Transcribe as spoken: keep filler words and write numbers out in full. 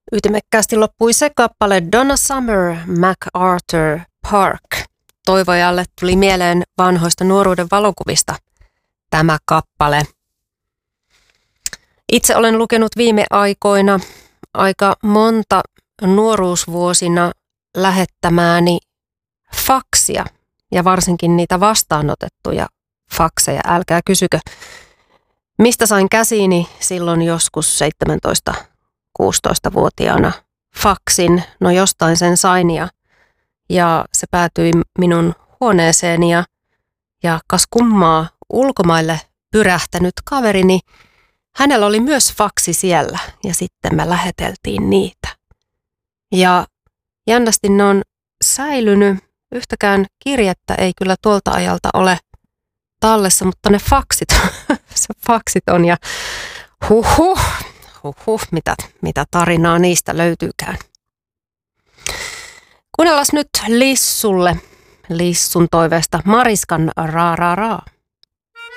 Ytimekkäästi loppui se kappale Donna Summer, MacArthur Park. Toivojalle tuli mieleen vanhoista nuoruuden valokuvista tämä kappale. Itse olen lukenut viime aikoina aika monta nuoruusvuosina lähettämääni faksia ja varsinkin niitä vastaanotettuja fakseja. Älkää kysykö, mistä sain käsiini silloin joskus seitsemäntoista-kuusitoista-vuotiaana faksin. No jostain sen sain ja, ja se päätyi minun huoneeseeni ja, ja kas kummaa ulkomaille pyrähtänyt kaverini. Hänellä oli myös faksi siellä ja sitten me läheteltiin niitä. Ja jännästi ne on säilynyt. Yhtäkään kirjettä ei kyllä tuolta ajalta ole tallessa, mutta ne faksit, se faksit on ja huhhuh, huhhuh, mitä, mitä tarinaa niistä löytyykään. Kuunnellaan nyt Lissulle, Lissun toiveesta Mariskan Raa Raa Raa.